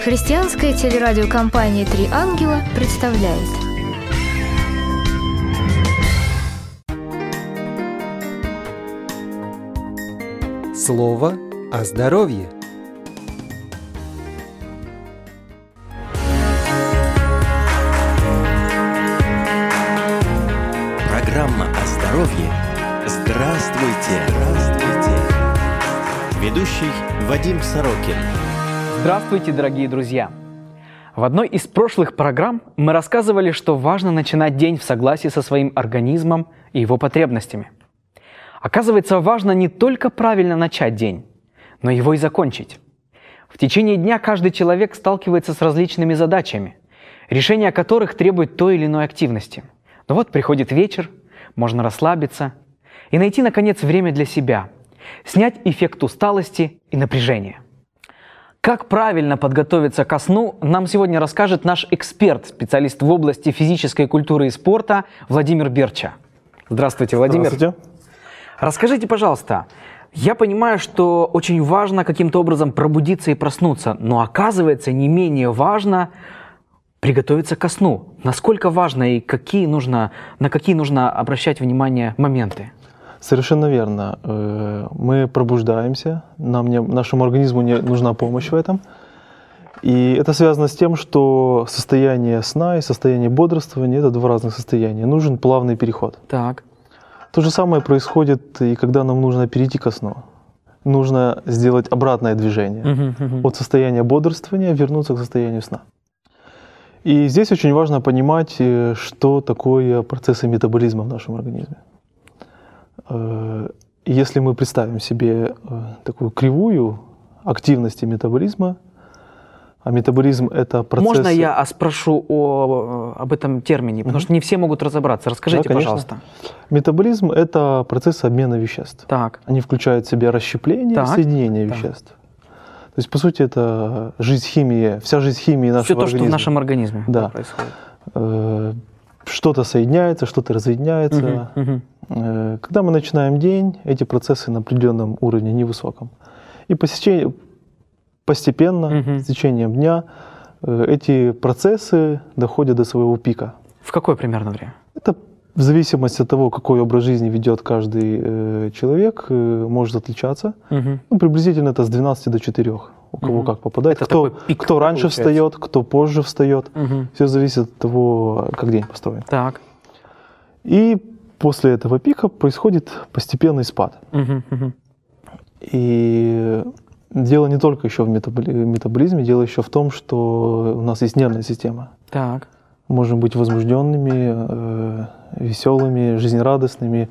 Христианская телерадиокомпания «Три ангела» представляет. Слово о здоровье. Программа о здоровье. Здравствуйте! Ведущий Вадим Сорокин. Здравствуйте, дорогие друзья! В одной из прошлых программ мы рассказывали, что важно начинать день в согласии со своим организмом и его потребностями. Оказывается, важно не только правильно начать день, но его и закончить. В течение дня каждый человек сталкивается с различными задачами, решение которых требует той или иной активности. Но вот приходит вечер, можно расслабиться и найти, наконец, время для себя, снять эффект усталости и напряжения. Как правильно подготовиться ко сну, нам сегодня расскажет наш эксперт, специалист в области физической культуры и спорта Владимир Берча. Здравствуйте, Владимир. Здравствуйте. Расскажите, пожалуйста, я понимаю, что очень важно каким-то образом пробудиться и проснуться, но оказывается не менее важно приготовиться ко сну. Насколько важно и на какие нужно обращать внимание моменты? Совершенно верно. Мы пробуждаемся, нашему организму нужна помощь в этом. И это связано с тем, что состояние сна и состояние бодрствования – это два разных состояния. Нужен плавный переход. Так. То же самое происходит и когда нам нужно перейти ко сну. Нужно сделать обратное движение. От состояния бодрствования вернуться к состоянию сна. И здесь очень важно понимать, что такое процессы метаболизма в нашем организме. Если мы представим себе такую кривую активности метаболизма, а метаболизм – это процесс… Можно я спрошу об этом термине, потому что не все могут разобраться. Расскажите, пожалуйста. Метаболизм – это процесс обмена веществ. Так. Они включают в себя расщепление и соединение веществ. То есть, по сути, это жизнь химии, вся жизнь химии нашего организма. Все то, что в нашем организме происходит. Что-то соединяется, что-то разъединяется. Когда мы начинаем день, эти процессы на определенном уровне, невысоком. И постепенно, с течением дня, эти процессы доходят до своего пика. В какое примерно время? Это в зависимости от того, какой образ жизни ведет каждый человек, может отличаться. Приблизительно это с 12 до 4. У кого как попадает. Кто раньше встает, кто позже встает. Все зависит от того, как день построен. Так. И после этого пика происходит постепенный спад. И дело не только еще в метаболизме, дело еще в том, что у нас есть нервная система. Так. Можем быть возбужденными, веселыми, жизнерадостными,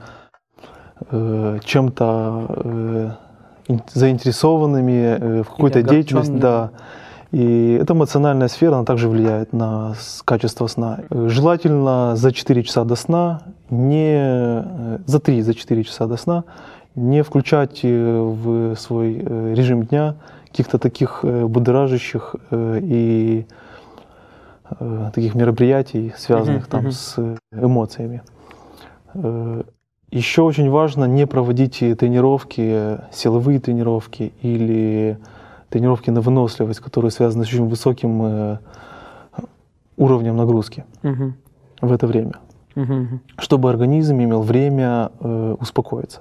чем-то заинтересованными в какой-то деятельности. Да. И эта эмоциональная сфера, она также влияет на качество сна. Желательно за 4 часа до сна, за 3-4 часа до сна не включать в свой режим дня каких-то таких будоражащих и таких мероприятий, связанных там с эмоциями. Еще очень важно не проводить тренировки, силовые тренировки или тренировки на выносливость, которые связаны с очень высоким уровнем нагрузки в это время, чтобы организм имел время успокоиться.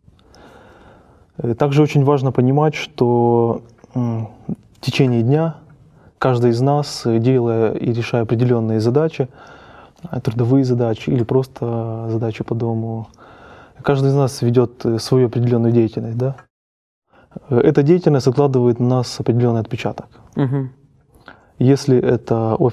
Также очень важно понимать, что в течение дня каждый из нас, делая и решая определенные задачи, трудовые задачи или просто задачи по дому, каждый из нас ведет свою определенную деятельность. Да? Эта деятельность откладывает на нас определенный отпечаток. Если это